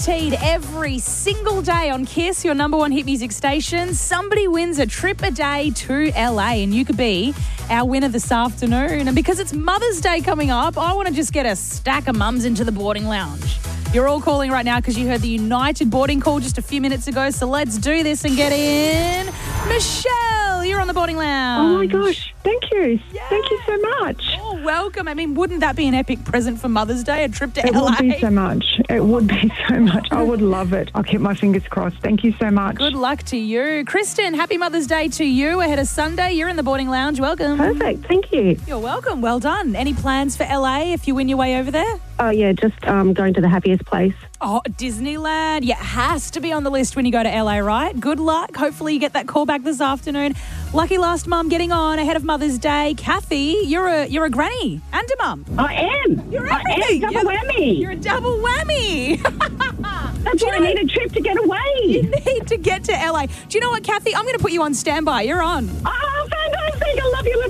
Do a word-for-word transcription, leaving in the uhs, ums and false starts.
Guaranteed every single day on Kiss, your number one hit music station, somebody wins a trip a day to L A, and you could be our winner this afternoon. And because it's Mother's Day coming up, I want to just get a stack of mums into the boarding lounge. You're all calling right now because you heard the United boarding call just a few minutes ago, so let's do this and get in. Michelle, you're on the boarding lounge. Oh my gosh, thank you. Yeah. Thank you so much. Oh, welcome. I mean, wouldn't that be an epic present for Mother's Day, a trip to It L A? would be so much. It would be so much. I would love it. I'll keep my fingers crossed. Thank you so much. Good luck to you. Kristen, happy Mother's Day to you ahead of Sunday. You're in the boarding lounge. Welcome. Perfect. Thank you. You're welcome. Well done. Any plans for L A if you win your way over there? Oh, yeah, just um, going to the happiest place. Oh, Disneyland. Yeah, it has to be on the list when you go to L A, right? Good luck. Hopefully you get that call back this afternoon. Lucky last mum getting on ahead of Mother's Day. Kathy, you're a you're a granny and a mum. I am. You're I everything. am. Double You're- whammy. You're a double whammy. That's why I need a trip to get You away. need to get to L A. Do you know what, Kathy? I'm going to put you on standby. You're on. Oh, fantastic. I love you.